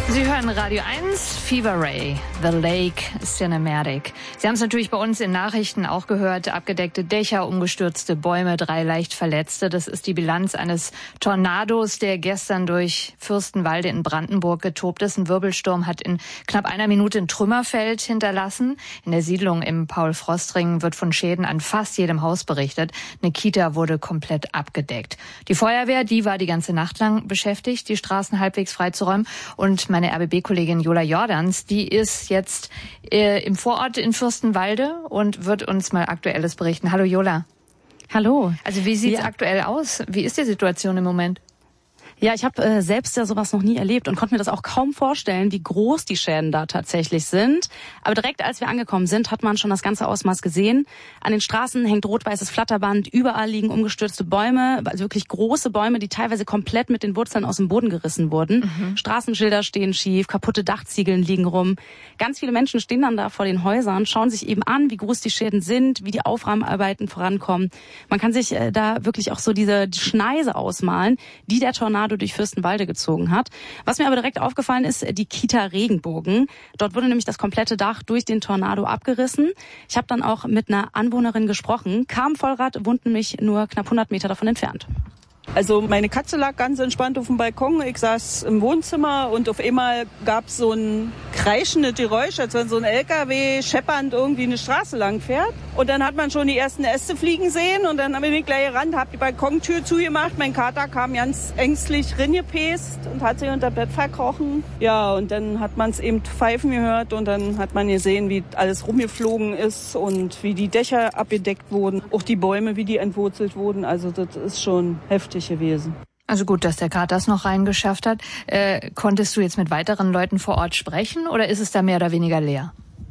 Sie hören Radio 1, Fever Ray, The Lake Cinematic. Sie haben es natürlich bei uns in Nachrichten auch gehört. Abgedeckte Dächer, umgestürzte Bäume, 3 leicht Verletzte. Das ist die Bilanz eines Tornados, der gestern durch Fürstenwalde in Brandenburg getobt ist. Ein Wirbelsturm hat in knapp einer Minute ein Trümmerfeld hinterlassen. In der Siedlung im Paul-Frost-Ring wird von Schäden an fast jedem Haus berichtet. Eine Kita wurde komplett abgedeckt. Die Feuerwehr, die war die ganze Nacht lang beschäftigt, die Straßen halbwegs freizuräumen. Und meine RBB-Kollegin Jola Jordans, die ist jetzt im Vorort in Fürstenwalde und wird uns mal Aktuelles berichten. Hallo Jola. Hallo. Also wie sieht's aktuell aus? Wie ist die Situation im Moment? Ja, ich habe selbst ja sowas noch nie erlebt und konnte mir das auch kaum vorstellen, wie groß die Schäden da tatsächlich sind. Aber direkt als wir angekommen sind, hat man schon das ganze Ausmaß gesehen. An den Straßen hängt rot-weißes Flatterband, überall liegen umgestürzte Bäume, also wirklich große Bäume, die teilweise komplett mit den Wurzeln aus dem Boden gerissen wurden. Straßenschilder stehen schief, kaputte Dachziegeln liegen rum. Ganz viele Menschen stehen dann da vor den Häusern, schauen sich eben an, wie groß die Schäden sind, wie die Aufräumarbeiten vorankommen. Man kann sich da wirklich auch so die Schneise ausmalen, die der Tornado durch Fürstenwalde gezogen hat. Was mir aber direkt aufgefallen ist, die Kita Regenbogen. Dort wurde nämlich das komplette Dach durch den Tornado abgerissen. Ich habe dann auch mit einer Anwohnerin gesprochen. Vollrad wohnt nämlich nur knapp 100 Meter davon entfernt. Also meine Katze lag ganz entspannt auf dem Balkon, ich saß im Wohnzimmer und auf einmal gab es so ein kreischendes Geräusch, als wenn so ein LKW scheppernd irgendwie eine Straße lang fährt. Und dann hat man schon die ersten Äste fliegen sehen und dann bin ich gleich gerannt, habe die Balkontür zugemacht. Mein Kater kam ganz ängstlich ringepest und hat sich unter Bett verkrochen. Ja, und dann hat man es eben pfeifen gehört und dann hat man gesehen, wie alles rumgeflogen ist und wie die Dächer abgedeckt wurden. Auch die Bäume, wie die entwurzelt wurden. Also das ist schon heftig gewesen. Also gut, dass der Kater es noch reingeschafft hat. Konntest du jetzt mit weiteren Leuten vor Ort sprechen oder ist es da mehr oder weniger leer?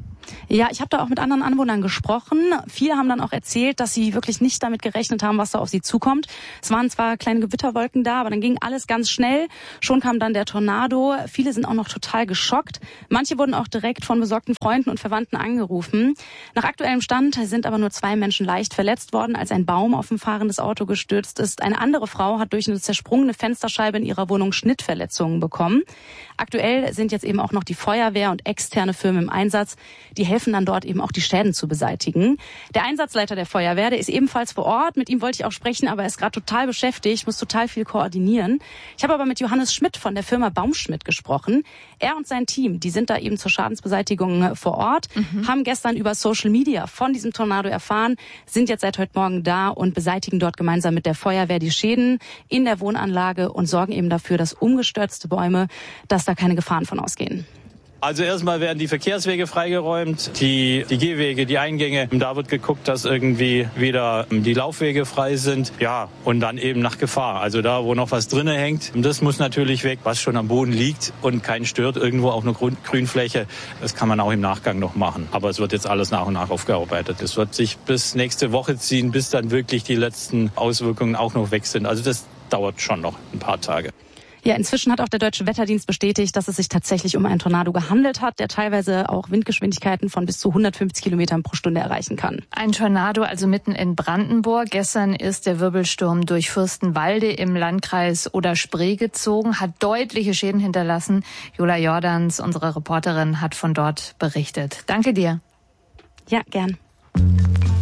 Ja, ich habe da auch mit anderen Anwohnern gesprochen. Viele haben dann auch erzählt, dass sie wirklich nicht damit gerechnet haben, was da auf sie zukommt. Es waren zwar kleine Gewitterwolken da, aber dann ging alles ganz schnell. Schon kam dann der Tornado. Viele sind auch noch total geschockt. Manche wurden auch direkt von besorgten Freunden und Verwandten angerufen. Nach aktuellem Stand sind aber nur 2 Menschen leicht verletzt worden, als ein Baum auf ein fahrendes Auto gestürzt ist. Eine andere Frau hat durch eine zersprungene Fensterscheibe in ihrer Wohnung Schnittverletzungen bekommen. Aktuell sind jetzt eben auch noch die Feuerwehr und externe Firmen im Einsatz. Die helfen dann dort eben auch die Schäden zu beseitigen. Der Einsatzleiter der Feuerwehr, der ist ebenfalls vor Ort. Mit ihm wollte ich auch sprechen, aber er ist gerade total beschäftigt, muss total viel koordinieren. Ich habe aber mit Johannes Schmidt von der Firma Baumschmidt gesprochen. Er und sein Team, die sind da eben zur Schadensbeseitigung vor Ort, haben gestern über Social Media von diesem Tornado erfahren, sind jetzt seit heute Morgen da und beseitigen dort gemeinsam mit der Feuerwehr die Schäden in der Wohnanlage und sorgen eben dafür, dass umgestürzte Bäume, dass da keine Gefahren von ausgehen. Also erstmal werden die Verkehrswege freigeräumt, die Gehwege, die Eingänge. Da wird geguckt, dass irgendwie wieder die Laufwege frei sind. Ja, und dann eben nach Gefahr. Also da, wo noch was drinne hängt, das muss natürlich weg. Was schon am Boden liegt und keinen stört, irgendwo auch eine Grünfläche, das kann man auch im Nachgang noch machen. Aber es wird jetzt alles nach und nach aufgearbeitet. Es wird sich bis nächste Woche ziehen, bis dann wirklich die letzten Auswirkungen auch noch weg sind. Also das dauert schon noch ein paar Tage. Ja, inzwischen hat auch der Deutsche Wetterdienst bestätigt, dass es sich tatsächlich um einen Tornado gehandelt hat, der teilweise auch Windgeschwindigkeiten von bis zu 150 Kilometern pro Stunde erreichen kann. Ein Tornado also mitten in Brandenburg. Gestern ist der Wirbelsturm durch Fürstenwalde im Landkreis Oder-Spree gezogen, hat deutliche Schäden hinterlassen. Jola Jordans, unsere Reporterin, hat von dort berichtet. Danke dir. Ja, gern.